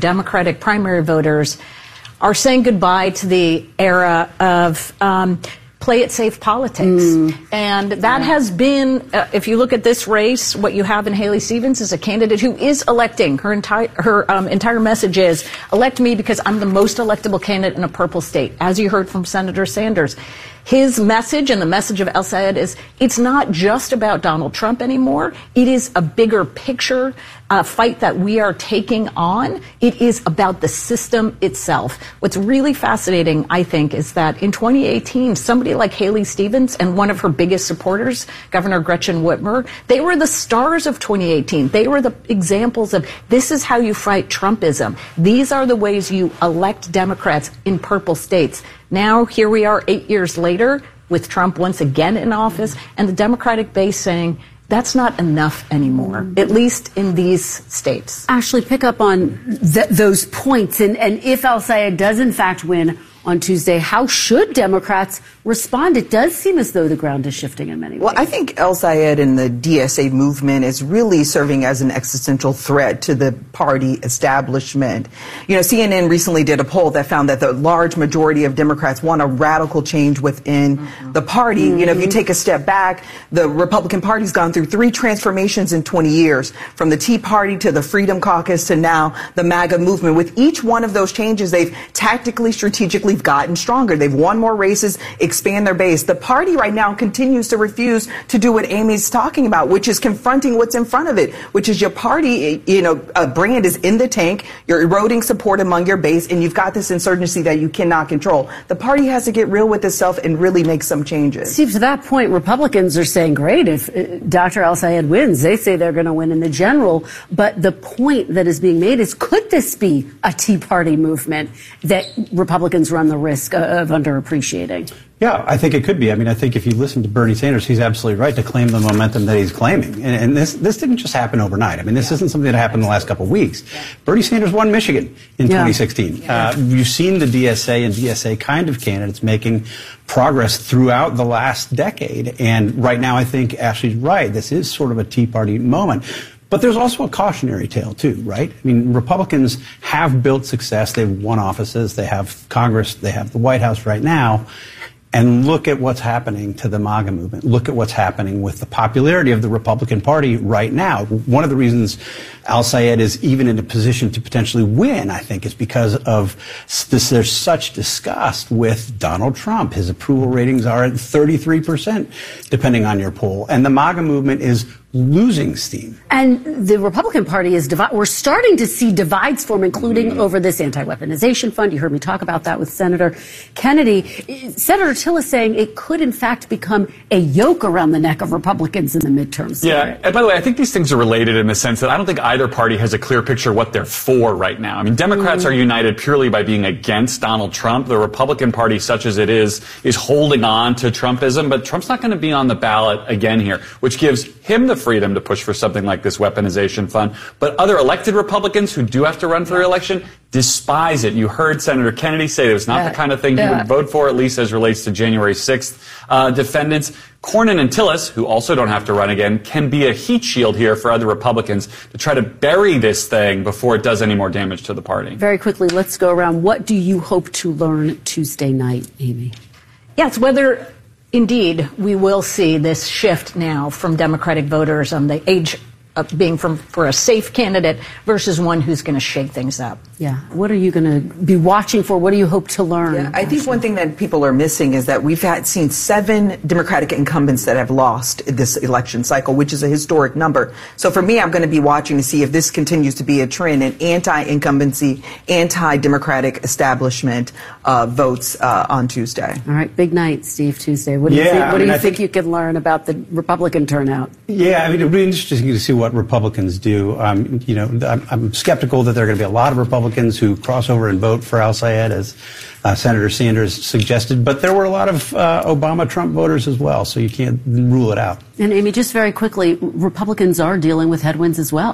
Democratic primary voters are saying goodbye to the era of play it safe politics. And that has been, if you look at this race, what you have in Haley Stevens is a candidate who is electing. Her entire message is, elect me because I'm the most electable candidate in a purple state, as you heard from Senator Sanders. His message and the message of El Sayed is, it's not just about Donald Trump anymore. It is a bigger picture fight that we are taking on. It is about the system itself. What's really fascinating, I think, is that in 2018, somebody like Haley Stevens and one of her biggest supporters, Governor Gretchen Whitmer, they were the stars of 2018. They were the examples of, this is how you fight Trumpism. These are the ways you elect Democrats in purple states. Now, here we are 8 years later with Trump once again in office and the Democratic base saying that's not enough anymore, at least in these states. Ashley, pick up on those points. And if El Sayed does in fact win on Tuesday, how should Democrats respond? It does seem as though the ground is shifting in many ways. Well, I think El Sayed and the DSA movement is really serving as an existential threat to the party establishment. You know, CNN recently did a poll that found that the large majority of Democrats want a radical change within the party. You know, if you take a step back, the Republican Party's gone through 3 transformations in 20 years, from the Tea Party to the Freedom Caucus to now the MAGA movement. With each one of those changes, they've tactically, strategically gotten stronger. They've won more races, expand their base. The party right now continues to refuse to do what Amy's talking about, which is confronting what's in front of it, which is your party, you know, brand is in the tank. You're eroding support among your base, and you've got this insurgency that you cannot control. The party has to get real with itself and really make some changes. Steve, to that point, Republicans are saying, great, if Dr. El Sayed wins, they say they're going to win in the general. But the point that is being made is, could this be a Tea Party movement that Republicans run the risk of underappreciating? Yeah, I think it could be. I mean, I think if you listen to Bernie Sanders, he's absolutely right to claim the momentum that he's claiming. And this didn't just happen overnight. I mean, this isn't something that happened in the last couple of weeks. Bernie Sanders won Michigan in 2016. You've seen the DSA and DSA kind of candidates making progress throughout the last decade. And right now, I think Ashley's right. This is sort of a Tea Party moment. But there's also a cautionary tale, too, right? I mean, Republicans have built success. They've won offices. They have Congress. They have the White House right now. And look at what's happening to the MAGA movement. Look at what's happening with the popularity of the Republican Party right now. One of the reasons El Sayed is even in a position to potentially win, I think, is because of this. There's such disgust with Donald Trump. His approval ratings are at 33%, depending on your poll. And the MAGA movement is losing steam. And the Republican Party is we're starting to see divides form, including over this anti-weaponization fund. You heard me talk about that with Senator Kennedy. Senator Till is saying it could, in fact, become a yoke around the neck of Republicans in the midterms. Yeah, and by the way, I think these things are related in the sense that I don't think either party has a clear picture of what they're for right now. I mean, Democrats are united purely by being against Donald Trump. The Republican Party, such as it is holding on to Trumpism, but Trump's not going to be on the ballot again here, which gives him the freedom to push for something like this weaponization fund. But other elected Republicans who do have to run for re-election despise it. You heard Senator Kennedy say it was not the kind of thing he would vote for, at least as relates to January 6th defendants. Cornyn and Tillis, who also don't have to run again, can be a heat shield here for other Republicans to try to bury this thing before it does any more damage to the party. Very quickly, let's go around. What do you hope to learn Tuesday night, Amy? Yes, whether indeed we will see this shift now from Democratic voters on the age of being for a safe candidate versus one who's going to shake things up. Yeah. What are you going to be watching for? What do you hope to learn? Yeah, I think one thing that people are missing is that we've seen 7 Democratic incumbents that have lost this election cycle, which is a historic number. So for me, I'm going to be watching to see if this continues to be a trend in anti-incumbency, anti-Democratic establishment votes on Tuesday. All right. Big night, Steve, Tuesday. What do you think you can learn about the Republican turnout? Yeah, I mean, it'll be interesting to see what Republicans do. You know, I'm skeptical that there are going to be a lot of Republicans who cross over and vote for El Sayed, as Senator Sanders suggested. But there were a lot of Obama-Trump voters as well, so you can't rule it out. And, Amy, just very quickly, Republicans are dealing with headwinds as well.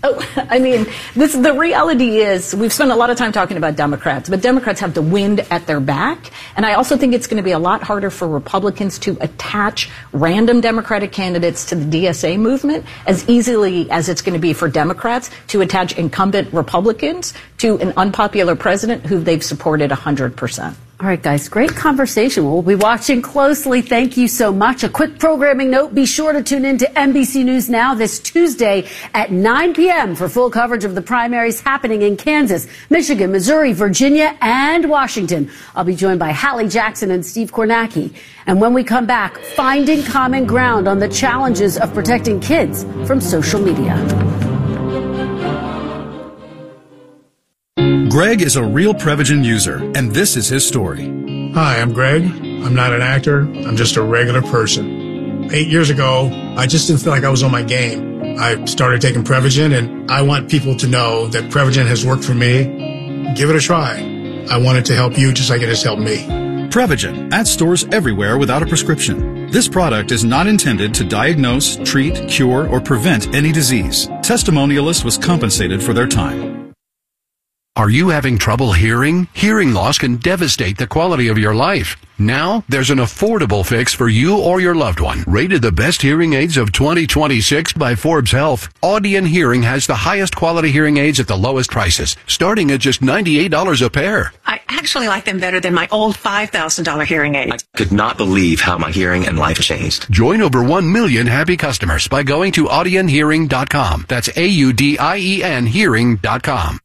Oh, I mean, the reality is we've spent a lot of time talking about Democrats, but Democrats have the wind at their back. And I also think it's going to be a lot harder for Republicans to attach random Democratic candidates to the DSA movement as easily as it's going to be for Democrats to attach incumbent Republicans to an unpopular president who they've supported 100%. All right, guys, great conversation. We'll be watching closely. Thank you so much. A quick programming note, be sure to tune in to NBC News Now this Tuesday at 9 p.m. for full coverage of the primaries happening in Kansas, Michigan, Missouri, Virginia, and Washington. I'll be joined by Hallie Jackson and Steve Kornacki. And when we come back, finding common ground on the challenges of protecting kids from social media. Greg is a real Prevagen user, and this is his story. Hi, I'm Greg. I'm not an actor. I'm just a regular person. 8 years ago, I just didn't feel like I was on my game. I started taking Prevagen, and I want people to know that Prevagen has worked for me. Give it a try. I want it to help you just like it has helped me. Prevagen, at stores everywhere without a prescription. This product is not intended to diagnose, treat, cure, or prevent any disease. Testimonialists was compensated for their time. Are you having trouble hearing? Hearing loss can devastate the quality of your life. Now, there's an affordable fix for you or your loved one. Rated the best hearing aids of 2026 by Forbes Health, Audion Hearing has the highest quality hearing aids at the lowest prices, starting at just $98 a pair. I actually like them better than my old $5,000 hearing aid. I could not believe how my hearing and life changed. Join over 1 million happy customers by going to audionhearing.com. That's AUDIEN hearing.com.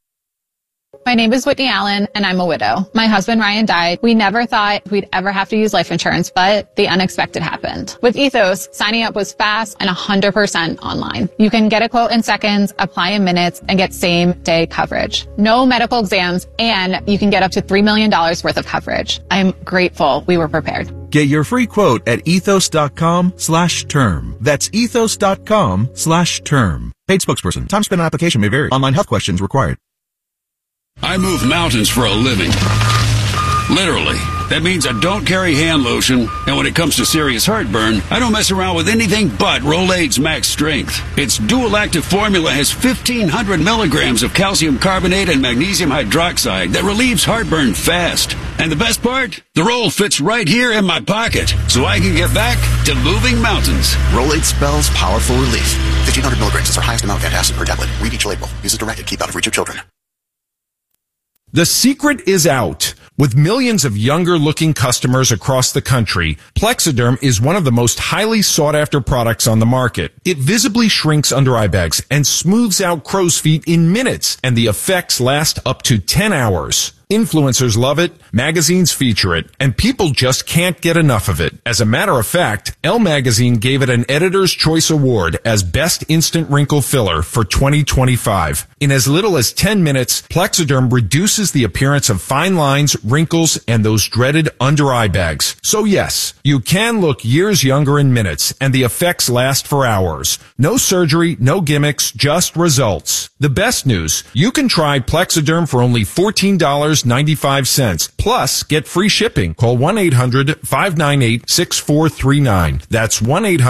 My name is Whitney Allen, and I'm a widow. My husband, Ryan, died. We never thought we'd ever have to use life insurance, but the unexpected happened. With Ethos, signing up was fast and 100% online. You can get a quote in seconds, apply in minutes, and get same-day coverage. No medical exams, and you can get up to $3 million worth of coverage. I'm grateful we were prepared. Get your free quote at ethos.com/term. That's ethos.com/term. Paid spokesperson. Time spent on application may vary. Online health questions required. I move mountains for a living. Literally. That means I don't carry hand lotion, and when it comes to serious heartburn, I don't mess around with anything but Rolaids Max Strength. Its dual-active formula has 1,500 milligrams of calcium carbonate and magnesium hydroxide that relieves heartburn fast. And the best part? The roll fits right here in my pocket, so I can get back to moving mountains. Rolaids spells powerful relief. 1,500 milligrams is our highest amount of antacid per tablet. Read each label. Use as directed. Keep out of reach of children. The secret is out. With millions of younger-looking customers across the country, Plexiderm is one of the most highly sought-after products on the market. It visibly shrinks under eye bags and smooths out crow's feet in minutes, and the effects last up to 10 hours. Influencers love it, magazines feature it, and people just can't get enough of it. As a matter of fact, Elle magazine gave it an Editor's Choice Award as Best Instant Wrinkle Filler for 2025. In as little as 10 minutes, Plexiderm reduces the appearance of fine lines, wrinkles, and those dreaded under-eye bags. So yes, you can look years younger in minutes, and the effects last for hours. No surgery, no gimmicks, just results. The best news, you can try Plexiderm for only $14.95. Plus, get free shipping. Call 1-800-598-6439. That's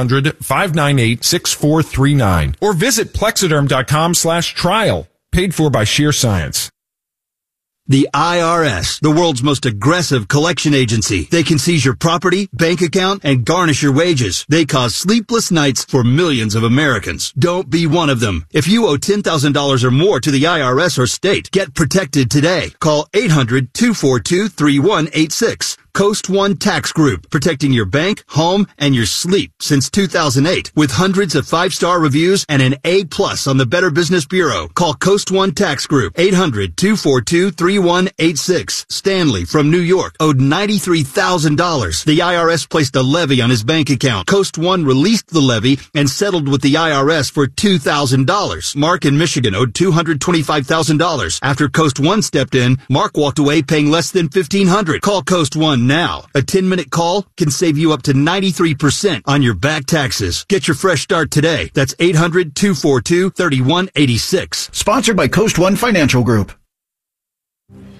1-800-598-6439. Or visit Plexiderm.com/trial. Paid for by Sheer Science. The IRS, the world's most aggressive collection agency. They can seize your property, bank account, and garnish your wages. They cause sleepless nights for millions of Americans. Don't be one of them. If you owe $10,000 or more to the IRS or state, get protected today. Call 800-242-3186. Coast One Tax Group, protecting your bank, home, and your sleep since 2008. With hundreds of 5-star reviews and an A+ on the Better Business Bureau. Call Coast One Tax Group, 800-242-3186. Stanley from New York owed $93,000. The IRS placed a levy on his bank account. Coast One released the levy and settled with the IRS for $2,000. Mark in Michigan owed $225,000. After Coast One stepped in, Mark walked away paying less than $1,500. Call Coast One now. A 10-minute call can save you up to 93% on your back taxes. Get your fresh start today. That's 800-242-3186. Sponsored by Coast One Financial Group.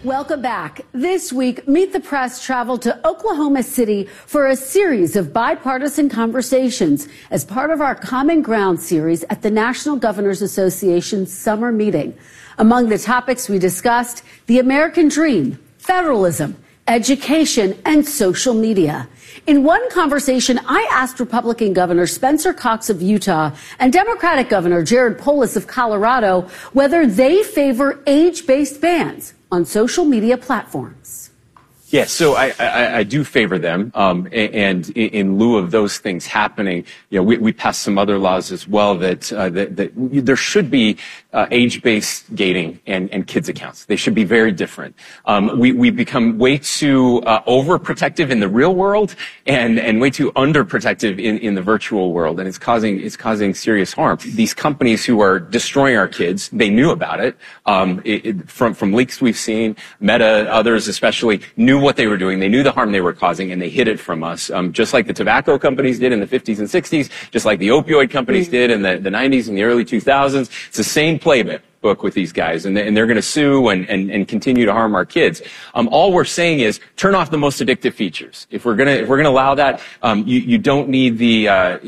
Welcome back. This week, Meet the Press traveled to Oklahoma City for a series of bipartisan conversations as part of our Common Ground series at the National Governors Association summer meeting. Among the topics we discussed, the American dream, federalism, education, and social media. In one conversation, I asked Republican Governor Spencer Cox of Utah and Democratic Governor Jared Polis of Colorado whether they favor age-based bans on social media platforms. Yeah, so I do favor them, and in lieu of those things happening, we passed some other laws as well that there should be age-based gating and kids accounts. They should be very different. We become way too overprotective in the real world and way too underprotective in the virtual world, and it's causing serious harm. These companies who are destroying our kids, they knew about it. From leaks we've seen, Meta, others especially, knew what they were doing. They knew the harm they were causing, and they hid it from us, just like the tobacco companies did in the 50s and 60s, just like the opioid companies did in the 90s and the early 2000s. It's the same playbook with these guys, and they're going to sue and continue to harm our kids. All we're saying is turn off the most addictive features. If we're gonna allow that, you don't need the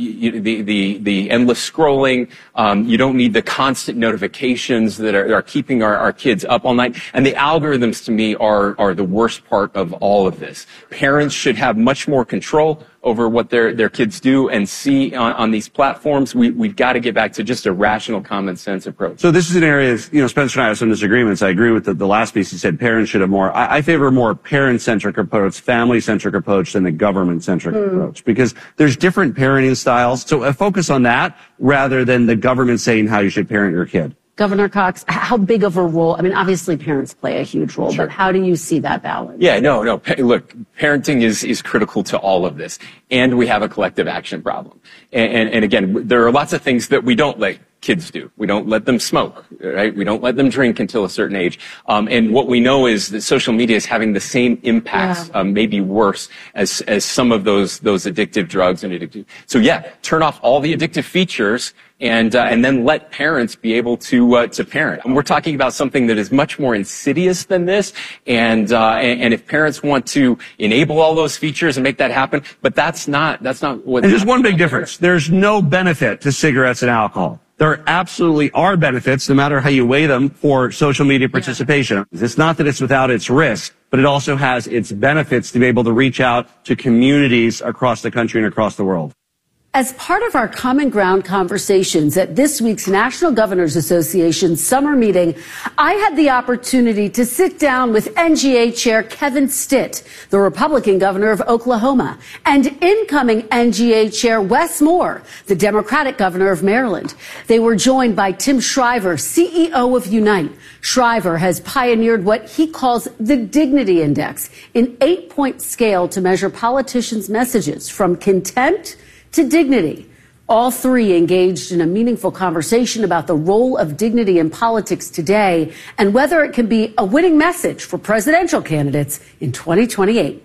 endless scrolling. You don't need the constant notifications that are keeping our kids up all night. And the algorithms, to me, are the worst part of all of this. Parents should have much more control over what their kids do and see on these platforms. We've got to get back to just a rational, common sense approach. So this is an area, Spencer and I have some disagreements. I agree with the last piece. He said parents should have more. I favor a more parent-centric approach, family-centric approach than the government-centric approach, because there's different parenting styles. So focus on that rather than the government saying how you should parent your kid. Governor Cox, how big of a role? I mean, obviously parents play a huge role, but how do you see that balance? Yeah, no. Look, parenting is critical to all of this, and we have a collective action problem. And again, there are lots of things that we don't let kids do. We don't let them smoke, right? We don't let them drink until a certain age. And what we know is that social media is having the same impacts, maybe worse, as some of those addictive drugs and addictive. So yeah, turn off all the addictive features and then let parents be able to parent. And we're talking about something that is much more insidious than this. And if parents want to enable all those features and make that happen, but that's not what. And there's one big difference. There's no benefit to cigarettes and alcohol. There absolutely are benefits, no matter how you weigh them, for social media participation. It's not that it's without its risk, but it also has its benefits to be able to reach out to communities across the country and across the world. As part of our Common Ground conversations at this week's National Governors Association summer meeting, I had the opportunity to sit down with NGA Chair Kevin Stitt, the Republican governor of Oklahoma, and incoming NGA Chair Wes Moore, the Democratic governor of Maryland. They were joined by Tim Shriver, CEO of Unite. Shriver has pioneered what he calls the Dignity Index, an 8-point scale to measure politicians' messages from contempt to dignity. All three engaged in a meaningful conversation about the role of dignity in politics today and whether it can be a winning message for presidential candidates in 2028.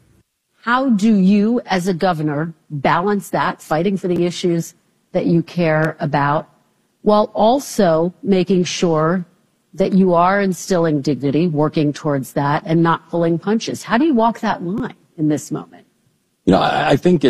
How do you, as a governor, balance that, fighting for the issues that you care about, while also making sure that you are instilling dignity, working towards that, and not pulling punches? How do you walk that line in this moment? I think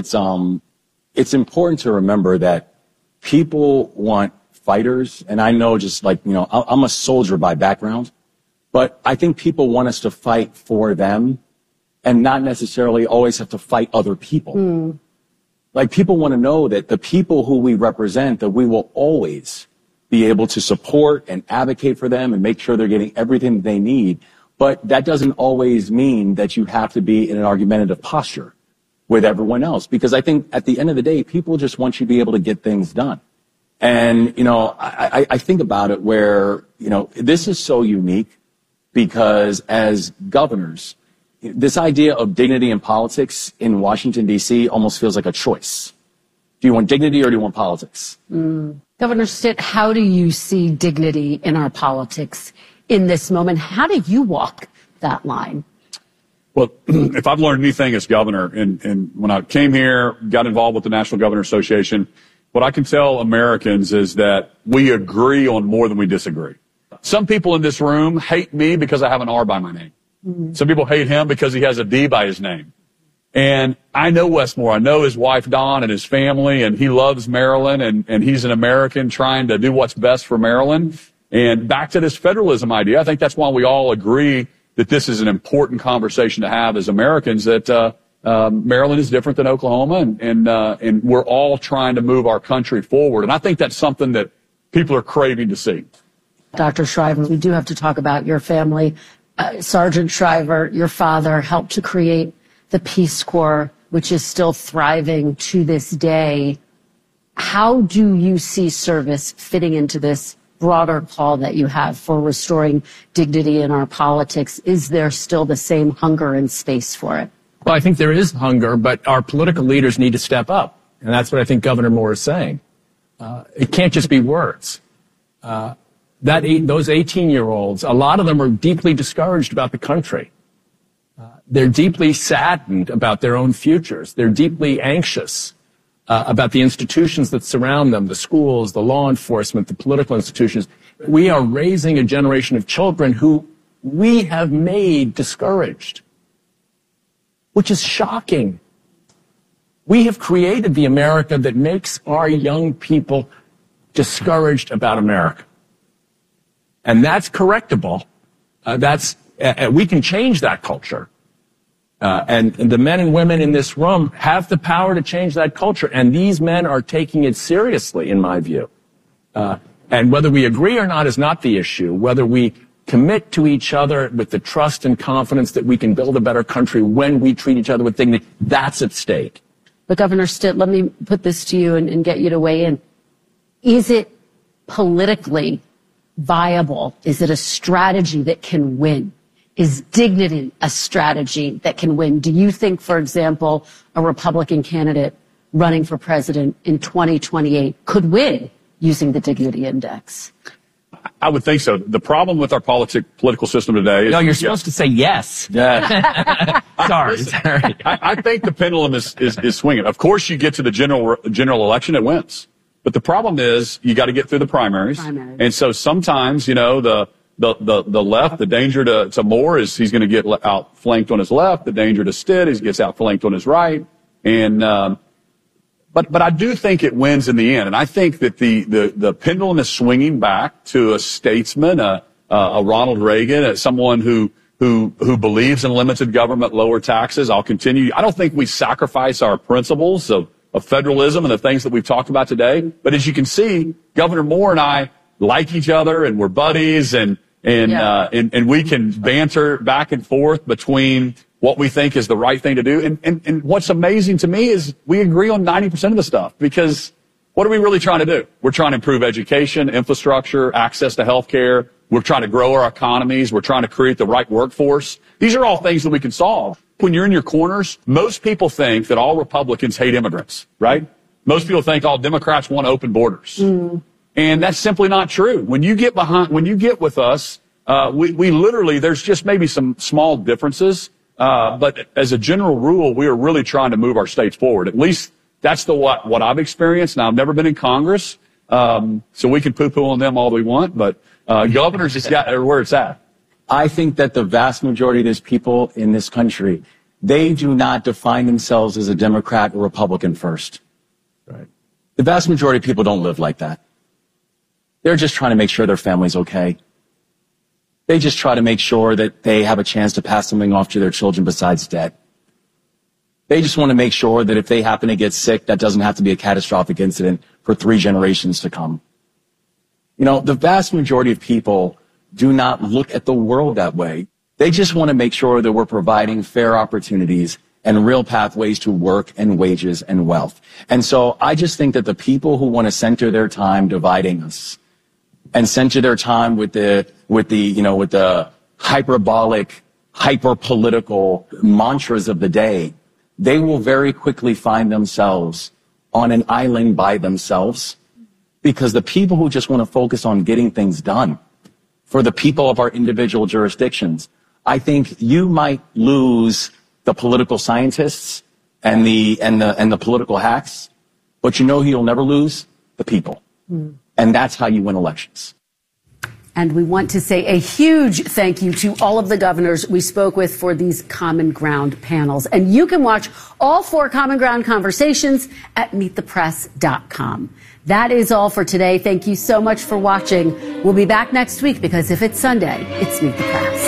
it's important to remember that people want fighters, and I know I'm a soldier by background, but I think people want us to fight for them and not necessarily always have to fight other people. Like, people want to know that the people who we represent, that we will always be able to support and advocate for them and make sure they're getting everything they need. But that doesn't always mean that you have to be in an argumentative posture with everyone else, because I think at the end of the day, people just want you to be able to get things done. And, I think about it where, this is so unique because as governors, this idea of dignity in politics in Washington, D.C. almost feels like a choice. Do you want dignity or do you want politics? Governor Stitt, how do you see dignity in our politics in this moment? How do you walk that line? Well, if I've learned anything as governor, and when I came here, got involved with the National Governors Association, what I can tell Americans is that we agree on more than we disagree. Some people in this room hate me because I have an R by my name. Mm-hmm. Some people hate him because he has a D by his name. And I know Wes Moore. I know his wife, Dawn, and his family, and he loves Maryland, and he's an American trying to do what's best for Maryland. And back to this federalism idea, I think that's why we all agree that this is an important conversation to have as Americans, that Maryland is different than Oklahoma, and we're all trying to move our country forward. And I think that's something that people are craving to see. Dr. Shriver, we do have to talk about your family. Sergeant Shriver, your father, helped to create the Peace Corps, which is still thriving to this day. How do you see service fitting into this broader call that you have for restoring dignity in our politics? Is there still the same hunger and space for it? Well, I think there is hunger, but our political leaders need to step up. And that's what I think Governor Moore is saying. It can't just be words. Those 18-year-olds, a lot of them are deeply discouraged about the country. They're deeply saddened about their own futures. They're deeply anxious about the institutions that surround them, the schools, the law enforcement, the political institutions. We are raising a generation of children who we have made discouraged, which is shocking. We have created the America that makes our young people discouraged about America. And that's correctable. We can change that culture. And the men and women in this room have the power to change that culture. And these men are taking it seriously, in my view. And whether we agree or not is not the issue. Whether we commit to each other with the trust and confidence that we can build a better country when we treat each other with dignity, that's at stake. But Governor Stitt, let me put this to you and get you to weigh in. Is it politically viable? Is it a strategy that can win? Is dignity a strategy that can win? Do you think, for example, a Republican candidate running for president in 2028 could win using the Dignity Index? I would think so. The problem with our political system today is... No, you're supposed to say yes. Sorry. I think the pendulum is swinging. Of course, you get to the general election, it wins. But the problem is you got to get through the primaries. And so sometimes, the left, the danger to Moore is he's going to get outflanked on his left. The danger to Stitt is he gets outflanked on his right. And, but I do think it wins in the end. And I think that the pendulum is swinging back to a statesman, a Ronald Reagan, someone who believes in limited government, lower taxes. I don't think we sacrifice our principles of federalism and the things that we've talked about today. But as you can see, Governor Moore and I like each other, and we're buddies, and we can banter back and forth between what we think is the right thing to do. And what's amazing to me is we agree on 90% of the stuff, because what are we really trying to do? We're trying to improve education, infrastructure, access to health care. We're trying to grow our economies. We're trying to create the right workforce. These are all things that we can solve. When you're in your corners, most people think that all Republicans hate immigrants, right? Most people think all Democrats want open borders. Mm. And that's simply not true. When you get with us, we literally, there's just maybe some small differences. But as a general rule, we are really trying to move our states forward. At least that's what I've experienced. Now, I've never been in Congress, so we can poo-poo on them all we want, but governors just got where it's at. I think that the vast majority of these people in this country, they do not define themselves as a Democrat or Republican first. Right. The vast majority of people don't live like that. They're just trying to make sure their family's okay. They just try to make sure that they have a chance to pass something off to their children besides debt. They just want to make sure that if they happen to get sick, that doesn't have to be a catastrophic incident for 3 generations to come. The vast majority of people do not look at the world that way. They just want to make sure that we're providing fair opportunities and real pathways to work and wages and wealth. And so I just think that the people who want to center their time dividing us and center their time with the hyperbolic, hyper-political mantras of the day, they will very quickly find themselves on an island by themselves, because the people who just want to focus on getting things done for the people of our individual jurisdictions, I think you might lose the political scientists and the political hacks, but you'll never lose the people. Mm. And that's how you win elections. And we want to say a huge thank you to all of the governors we spoke with for these Common Ground panels. And you can watch all 4 Common Ground conversations at meetthepress.com. That is all for today. Thank you so much for watching. We'll be back next week because if it's Sunday, it's Meet the Press.